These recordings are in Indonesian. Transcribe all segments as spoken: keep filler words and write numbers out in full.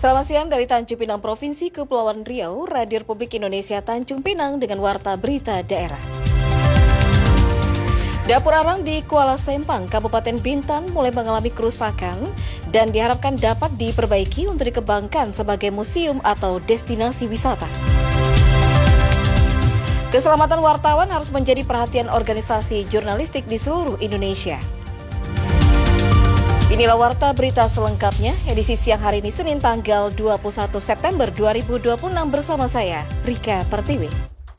Selamat siang dari Tanjung Pinang, Provinsi Kepulauan Riau, Radio Republik Indonesia Tanjung Pinang dengan Warta Berita Daerah. Dapur Arang di Kuala Sempang, Kabupaten Bintan mulai mengalami kerusakan dan diharapkan dapat diperbaiki untuk dikembangkan sebagai museum atau destinasi wisata. Keselamatan wartawan harus menjadi perhatian organisasi jurnalistik di seluruh Indonesia. Inilah Warta Berita selengkapnya, edisi siang hari ini Senin tanggal dua puluh satu September dua ribu dua puluh enam bersama saya, Rika Pertiwi.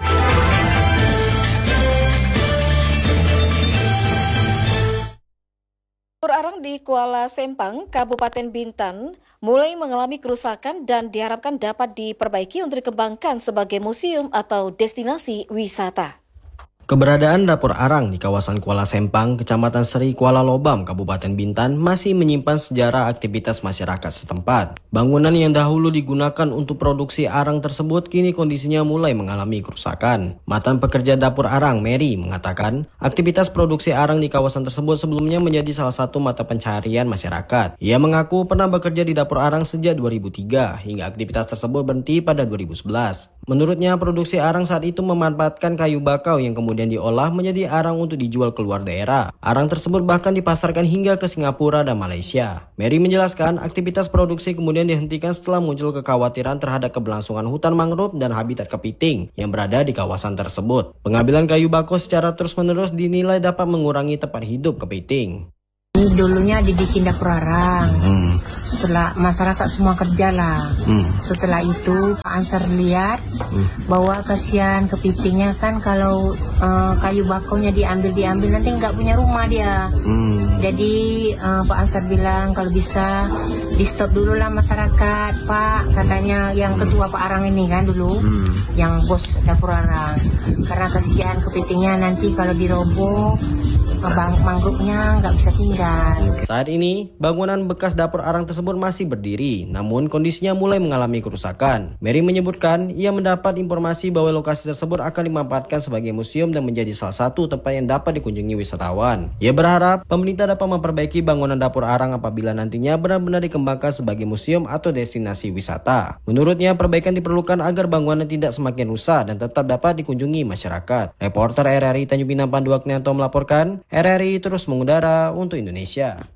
Dapur Arang di Kuala Sempang, Kabupaten Bintan, mulai mengalami kerusakan dan diharapkan dapat diperbaiki untuk dikembangkan sebagai museum atau destinasi wisata. Keberadaan Dapur Arang di kawasan Kuala Sempang, Kecamatan Seri Kuala Lobam, Kabupaten Bintan masih menyimpan sejarah aktivitas masyarakat setempat. Bangunan yang dahulu digunakan untuk produksi arang tersebut kini kondisinya mulai mengalami kerusakan. Mantan pekerja Dapur Arang, Mary, mengatakan aktivitas produksi arang di kawasan tersebut sebelumnya menjadi salah satu mata pencaharian masyarakat. Ia mengaku pernah bekerja di Dapur Arang sejak dua ribu tiga hingga aktivitas tersebut berhenti pada dua ribu sebelas. Menurutnya, produksi arang saat itu memanfaatkan kayu bakau yang kemudian dan diolah menjadi arang untuk dijual keluar daerah. Arang tersebut bahkan dipasarkan hingga ke Singapura dan Malaysia. Mary menjelaskan aktivitas produksi kemudian dihentikan setelah muncul kekhawatiran terhadap keberlangsungan hutan mangrove dan habitat kepiting yang berada di kawasan tersebut. Pengambilan kayu bakau secara terus-menerus dinilai dapat mengurangi tempat hidup kepiting. Ini dulunya dibikin dapur arang. Hmm. Setelah masyarakat semua kerja lah. Hmm. Setelah itu Pak Ansar lihat hmm. bahwa kasihan kepitingnya kan kalau uh, kayu bakaunya diambil-diambil nanti nggak punya rumah dia. Hmm. Jadi uh, Pak Ansar bilang kalau bisa di stop dulu lah masyarakat, Pak. Katanya yang ketua Pak Arang ini kan dulu, hmm. yang bos dapur arang. Karena kasihan kepitingnya nanti kalau diroboh Bang manggupnya nggak bisa tinggal. Saat ini, bangunan bekas dapur arang tersebut masih berdiri, namun kondisinya mulai mengalami kerusakan. Mary menyebutkan, ia mendapat informasi bahwa lokasi tersebut akan dimanfaatkan sebagai museum dan menjadi salah satu tempat yang dapat dikunjungi wisatawan. Ia berharap pemerintah dapat memperbaiki bangunan dapur arang apabila nantinya benar-benar dikembangkan sebagai museum atau destinasi wisata. Menurutnya, perbaikan diperlukan agar bangunan tidak semakin rusak dan tetap dapat dikunjungi masyarakat. Reporter R R I Tanjung Pinang Pandu Aknianto melaporkan, R R I terus mengudara untuk Indonesia.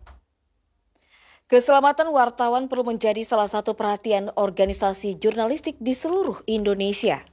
Keselamatan wartawan perlu menjadi salah satu perhatian organisasi jurnalistik di seluruh Indonesia.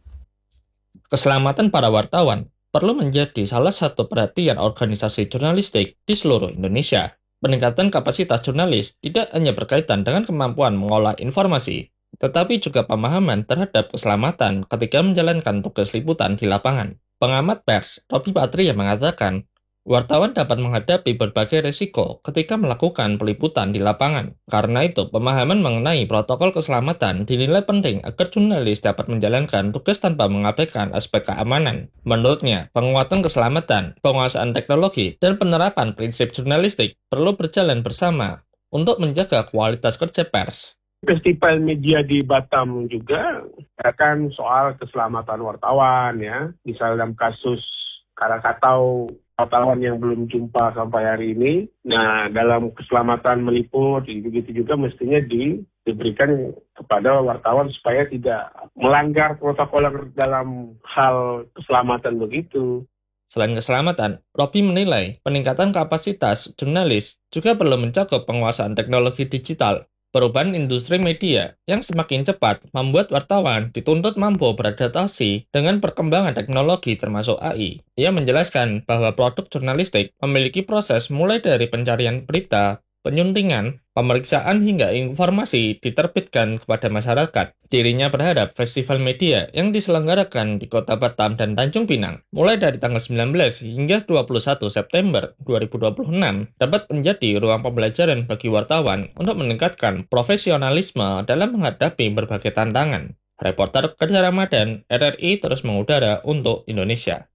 Keselamatan para wartawan perlu menjadi salah satu perhatian organisasi jurnalistik di seluruh Indonesia. Peningkatan kapasitas jurnalis tidak hanya berkaitan dengan kemampuan mengolah informasi, tetapi juga pemahaman terhadap keselamatan ketika menjalankan tugas liputan di lapangan. Pengamat pers Robi Patria mengatakan, wartawan dapat menghadapi berbagai risiko ketika melakukan peliputan di lapangan. Karena itu, pemahaman mengenai protokol keselamatan dinilai penting agar jurnalis dapat menjalankan tugas tanpa mengabaikan aspek keamanan. Menurutnya, penguatan keselamatan, penguasaan teknologi, dan penerapan prinsip jurnalistik perlu berjalan bersama untuk menjaga kualitas kerja pers. Festival media di Batam juga akan soal keselamatan wartawan ya. Misal dalam kasus Krakatau, wartawan yang belum jumpa sampai hari ini. Nah, dalam keselamatan meliput, begitu juga mestinya di, diberikan kepada wartawan supaya tidak melanggar protokol dalam hal keselamatan begitu. Selain keselamatan, Robi menilai peningkatan kapasitas jurnalis juga perlu mencakup penguasaan teknologi digital. Perubahan industri media yang semakin cepat membuat wartawan dituntut mampu beradaptasi dengan perkembangan teknologi termasuk A I. Ia menjelaskan bahwa produk jurnalistik memiliki proses mulai dari pencarian berita, penyuntingan, pemeriksaan hingga informasi diterbitkan kepada masyarakat. Dirinya berharap festival media yang diselenggarakan di Kota Batam dan Tanjung Pinang mulai dari tanggal sembilan belas hingga dua puluh satu September dua ribu dua puluh enam dapat menjadi ruang pembelajaran bagi wartawan untuk meningkatkan profesionalisme dalam menghadapi berbagai tantangan. Reporter Kadir Ramadan, R R I terus mengudara untuk Indonesia.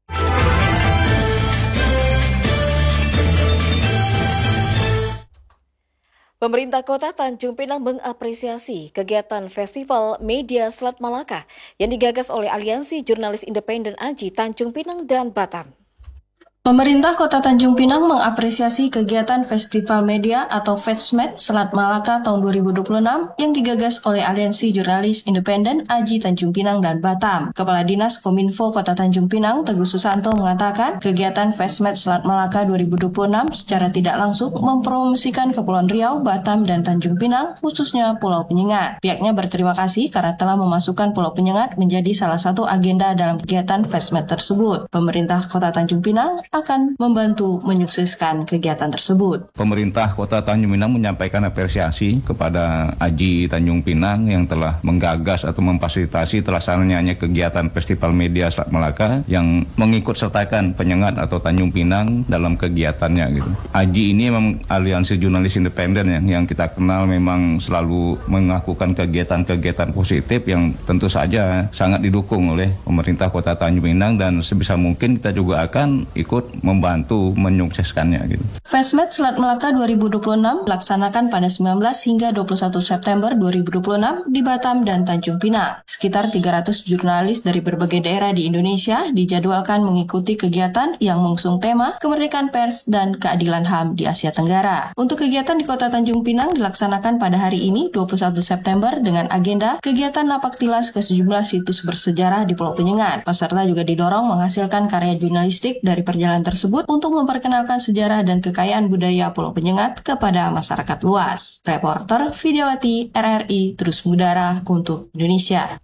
Pemerintah Kota Tanjung Pinang mengapresiasi kegiatan Festival Media Selat Malaka yang digagas oleh Aliansi Jurnalis Independen A J I Tanjung Pinang dan Batam. Pemerintah Kota Tanjung Pinang mengapresiasi kegiatan Festival Media atau FESMED Selat Malaka tahun dua ribu dua puluh enam yang digagas oleh Aliansi Jurnalis Independen A J I Tanjung Pinang dan Batam. Kepala Dinas Kominfo Kota Tanjung Pinang, Teguh Susanto mengatakan kegiatan FESMED Selat Malaka dua ribu dua puluh enam secara tidak langsung mempromosikan Kepulauan Riau, Batam, dan Tanjung Pinang, khususnya Pulau Penyengat. Pihaknya berterima kasih karena telah memasukkan Pulau Penyengat menjadi salah satu agenda dalam kegiatan FESMED tersebut. Pemerintah Kota Tanjung Pinang akan membantu menyukseskan kegiatan tersebut. Pemerintah Kota Tanjung Pinang menyampaikan apresiasi kepada A J I Tanjung Pinang yang telah menggagas atau memfasilitasi terlaksananya kegiatan Festival Media Selat Malaka yang mengikut sertakan Penyengat atau Tanjung Pinang dalam kegiatannya gitu. A J I ini memang aliansi jurnalis independen yang, yang kita kenal memang selalu melakukan kegiatan-kegiatan positif yang tentu saja sangat didukung oleh pemerintah Kota Tanjung Pinang dan sebisa mungkin kita juga akan ikut membantu menyukseskannya gitu. FESMED Selat Malaka dua ribu dua puluh enam dilaksanakan pada sembilan belas hingga dua puluh satu September dua ribu dua puluh enam di Batam dan Tanjung Pinang. Sekitar tiga ratus jurnalis dari berbagai daerah di Indonesia dijadwalkan mengikuti kegiatan yang mengusung tema kemerdekaan pers dan keadilan H A M di Asia Tenggara. Untuk kegiatan di Kota Tanjung Pinang dilaksanakan pada hari ini dua puluh satu September dengan agenda kegiatan napak tilas ke sejumlah situs bersejarah di Pulau Penyengat. Peserta juga didorong menghasilkan karya jurnalistik dari perjalanan tersebut untuk memperkenalkan sejarah dan kekayaan budaya Pulau Penyengat kepada masyarakat luas. Reporter Vidyawati R R I terus mengudara untuk Indonesia.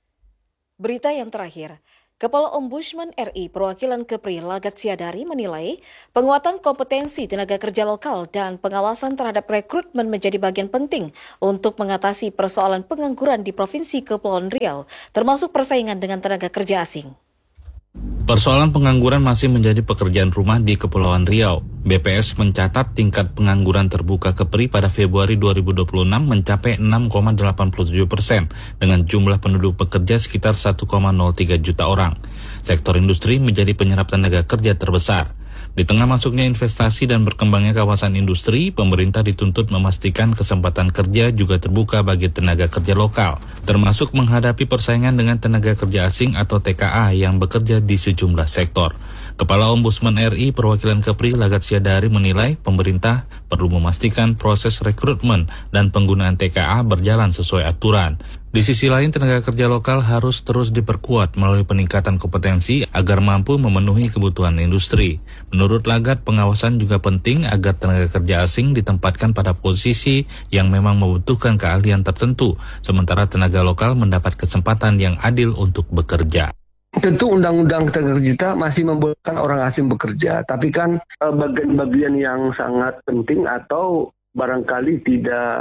Berita yang terakhir, Kepala Ombudsman R I Perwakilan Kepri Lagat Siadari menilai penguatan kompetensi tenaga kerja lokal dan pengawasan terhadap rekrutmen menjadi bagian penting untuk mengatasi persoalan pengangguran di Provinsi Kepulauan Riau, termasuk persaingan dengan tenaga kerja asing. Persoalan pengangguran masih menjadi pekerjaan rumah di Kepulauan Riau. B P S mencatat tingkat pengangguran terbuka Kepri pada Februari dua ribu dua puluh enam mencapai enam koma delapan tujuh persen dengan jumlah penduduk pekerja sekitar satu koma nol tiga juta orang. Sektor industri menjadi penyerap tenaga kerja terbesar. Di tengah masuknya investasi dan berkembangnya kawasan industri, pemerintah dituntut memastikan kesempatan kerja juga terbuka bagi tenaga kerja lokal, termasuk menghadapi persaingan dengan tenaga kerja asing atau T K A yang bekerja di sejumlah sektor. Kepala Ombudsman R I Perwakilan Kepri Lagat Siadari menilai pemerintah perlu memastikan proses rekrutmen dan penggunaan T K A berjalan sesuai aturan. Di sisi lain, tenaga kerja lokal harus terus diperkuat melalui peningkatan kompetensi agar mampu memenuhi kebutuhan industri. Menurut Lagat, pengawasan juga penting agar tenaga kerja asing ditempatkan pada posisi yang memang membutuhkan keahlian tertentu, sementara tenaga lokal mendapat kesempatan yang adil untuk bekerja. Tentu undang-undang tenaga kerja kita masih membolehkan orang asing bekerja, tapi kan eh, bagian-bagian yang sangat penting atau barangkali tidak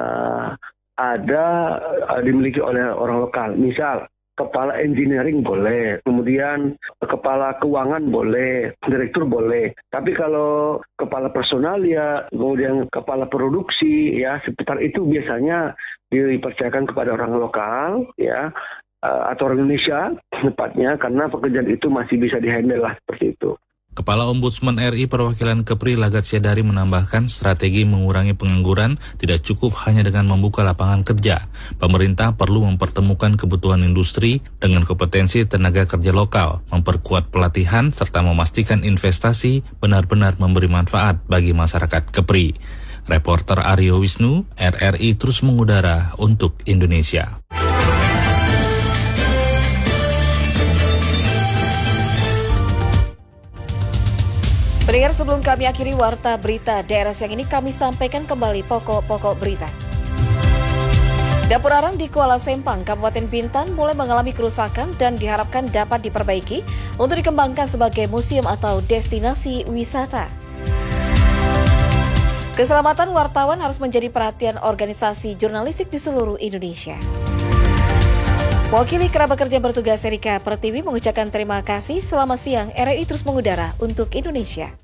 ada uh, dimiliki oleh orang lokal. Misal, kepala engineering boleh, kemudian kepala keuangan boleh, direktur boleh. Tapi kalau kepala personal ya, kemudian kepala produksi ya, sekitar itu biasanya dipercayakan kepada orang lokal ya, uh, atau orang Indonesia tepatnya, karena pekerjaan itu masih bisa dihandle lah seperti itu. Kepala Ombudsman R I Perwakilan Kepri Lagat Siadari menambahkan strategi mengurangi pengangguran tidak cukup hanya dengan membuka lapangan kerja. Pemerintah perlu mempertemukan kebutuhan industri dengan kompetensi tenaga kerja lokal, memperkuat pelatihan, serta memastikan investasi benar-benar memberi manfaat bagi masyarakat Kepri. Reporter Aryo Wisnu, R R I terus mengudara untuk Indonesia. Pendengar, sebelum kami akhiri warta berita daerah siang ini, kami sampaikan kembali pokok-pokok berita. Dapur Arang di Kuala Sempang, Kabupaten Bintan mulai mengalami kerusakan dan diharapkan dapat diperbaiki untuk dikembangkan sebagai museum atau destinasi wisata. Keselamatan wartawan harus menjadi perhatian organisasi jurnalistik di seluruh Indonesia. Wakili kerabat kerja bertugas Erika Pertiwi mengucapkan terima kasih. Selamat siang, R R I terus mengudara untuk Indonesia.